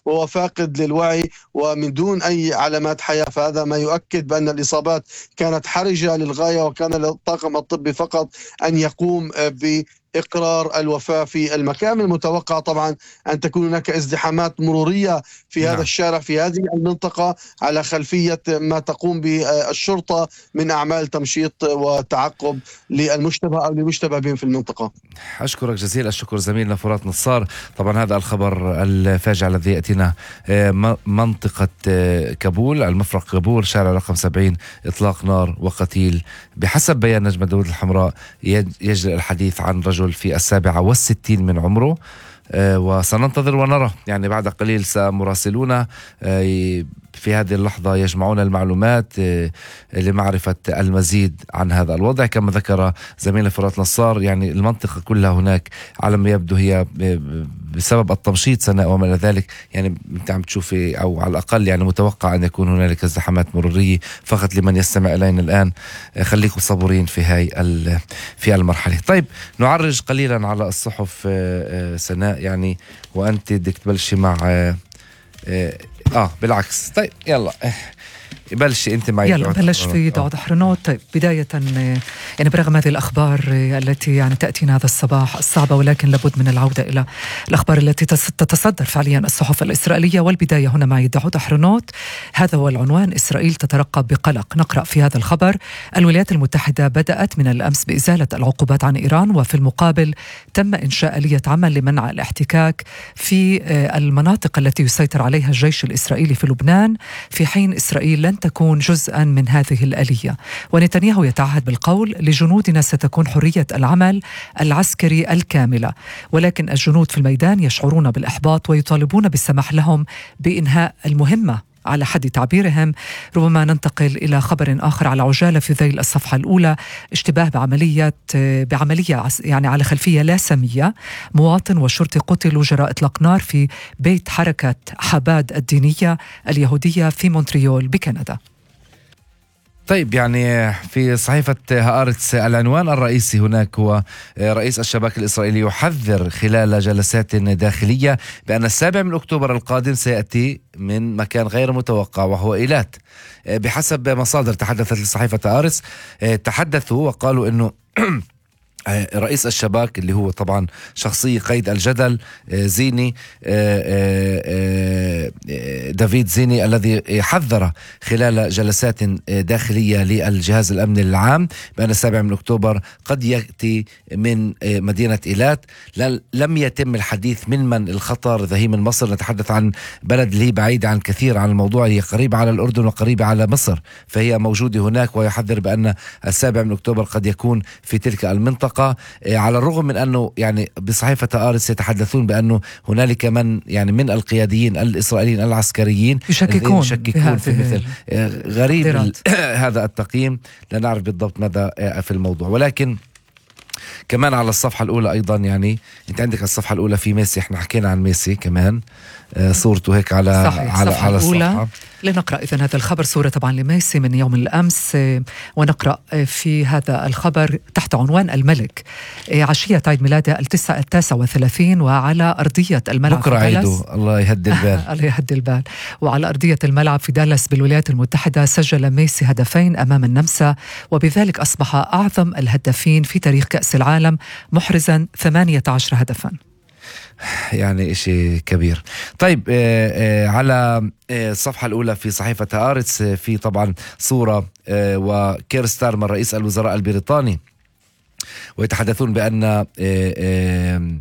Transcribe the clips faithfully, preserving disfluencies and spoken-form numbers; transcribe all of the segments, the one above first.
وهو فاقد للوعي ومن دون أي علامات حياة. فهذا ما يؤكد بأن الإصابات كانت حرجة للغاية، وكان للطاقم الطبي فقط أن يقوم ب إقرار الوفاة في المكان. المتوقع طبعا أن تكون هناك ازدحامات مرورية في نعم. هذا الشارع في هذه المنطقة على خلفية ما تقوم به الشرطة من أعمال تمشيط وتعقب للمشتبه أو للمشتبه بهم في المنطقة. أشكرك جزيل الشكر زميلنا فرات نصار. طبعا هذا الخبر الفاجع الذي يأتينا منطقة كابول، المفرق كابول، شارع رقم سبعين، إطلاق نار وقتيل. بحسب بيان نجمة داود الحمراء يجري الحديث عن رجل في السابعة والستين من عمره، وسننتظر ونرى. يعني بعد قليل سمراسلونا في هذه اللحظة يجمعون المعلومات لمعرفة المزيد عن هذا الوضع. كما ذكر زميلنا فرات نصار، يعني المنطقة كلها هناك على ما يبدو هي بسبب التمشيط سنة وما إلى ذلك. يعني أنت عم تشوفي، أو على الأقل يعني متوقع أن يكون هنالك ازدحامات مرورية. فقط لمن يستمع إلينا الآن، خليكم صبورين في هاي في المرحلة. طيب نعرج قليلا على الصحف سناء، يعني وأنت بدك تبلشي مع اه بالعكس. طيب يلا بلشي انت معي. يلا بلش في دعوة حرنوت. طيب بداية يعني برغم هذه الأخبار التي يعني تأتينا هذا الصباح الصعبة، ولكن لابد من العودة إلى الأخبار التي تتصدر فعليا الصحف الإسرائيلية. والبداية هنا معي دعوة حرنوت. هذا هو العنوان: إسرائيل تترقب بقلق. نقرأ في هذا الخبر: الولايات المتحدة بدأت من الأمس بإزالة العقوبات عن إيران، وفي المقابل تم إنشاء آلية عمل لمنع الاحتكاك في المناطق التي يسيطر عليها الجيش الإسرائيلي في لبنان، في حين إسرائيل لن تكون جزءا من هذه الآلية. ونتنياهو يتعهد بالقول: لجنودنا ستكون حرية العمل العسكري الكاملة. ولكن الجنود في الميدان يشعرون بالإحباط ويطالبون بالسماح لهم بإنهاء المهمة على حد تعبيرهم. ربما ننتقل إلى خبر آخر على عجالة في ذيل الصفحة الأولى: اشتباه بعملية بعملية يعني على خلفية لا سامية. مواطن وشرطي قتلوا جراء إطلاق نار في بيت حركة حباد الدينية اليهودية في مونتريول بكندا. طيب يعني في صحيفة هآرتس العنوان الرئيسي هناك هو: رئيس الشباك الإسرائيلي يحذر خلال جلسات داخلية بأن السابع من أكتوبر القادم سيأتي من مكان غير متوقع وهو إيلات. بحسب مصادر تحدثت لصحيفة هآرتس، تحدثوا وقالوا أنه رئيس الشباك اللي هو طبعا شخصية قيد الجدل زيني دافيد زيني، الذي حذر خلال جلسات داخلية للجهاز الأمني العام بأن السابع من أكتوبر قد يأتي من مدينة إيلات. لم يتم الحديث من من الخطر. ذهي من مصر، نتحدث عن بلد اللي بعيد عن كثير عن الموضوع، هي قريبة على الأردن وقريبة على مصر، فهي موجودة هناك. ويحذر بأن السابع من أكتوبر قد يكون في تلك المنطقة، على الرغم من أنه يعني بصحيفة آرتس يتحدثون بأنه هنالك من يعني من القياديين الإسرائيليين العسكريين يشككون, يشككون في مثل غريب هذا التقييم. لا نعرف بالضبط ماذا في الموضوع. ولكن كمان على الصفحة الأولى أيضا، يعني أنت عندك الصفحة الأولى في ميسي، احنا حكينا عن ميسي كمان، صورته هيك على صحيح. على, على الصفحة. لنقرأ إذن هذا الخبر، صورة طبعا لميسي من يوم الأمس. ونقرأ في هذا الخبر تحت عنوان: الملك عشية عيد ميلاده التاسع والثلاثين وعلى أرضية الملعب بكرة عيده، الله يهدي البال. الله يهدي البال. وعلى أرضية الملعب في دالاس بالولايات المتحدة سجل ميسي هدفين أمام النمسا، وبذلك أصبح أعظم الهدافين في تاريخ كأس العالم، محرزا ثمانية عشر هدفا. يعني إشي كبير. طيب آه آه على آه الصفحة الأولى في صحيفة هآرتس في طبعا صورة آه وكير ستارمر رئيس الوزراء البريطاني، ويتحدثون بأن آه آه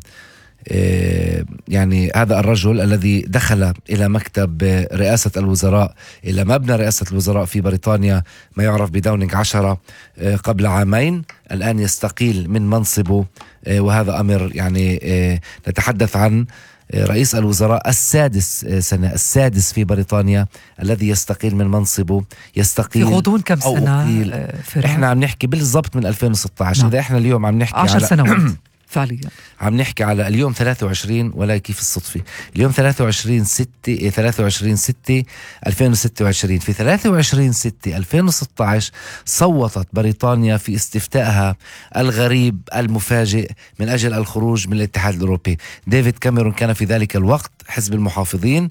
يعني هذا الرجل الذي دخل إلى مكتب رئاسة الوزراء، إلى مبنى رئاسة الوزراء في بريطانيا، ما يعرف بداونينغ عشرة، قبل عامين، الآن يستقيل من منصبه. وهذا أمر يعني نتحدث عن رئيس الوزراء السادس سنة السادس في بريطانيا الذي يستقيل من منصبه. يستقيل في غضون كم سنة؟ احنا عم نحكي بالضبط من ألفين وستة عشر. إذا احنا اليوم عم نحكي عشر على سنوات فعليا، عم نحكي على اليوم ثلاثة وعشرين، ولا كيف الصدفة اليوم ثلاثة وعشرين ستة ثلاثة وعشرين ستة ألفين وستة وعشرين. في ثلاثة وعشرين ستة ألفين وستة عشر صوتت بريطانيا في استفتائها الغريب المفاجئ من أجل الخروج من الاتحاد الأوروبي. ديفيد كاميرون كان في ذلك الوقت حزب المحافظين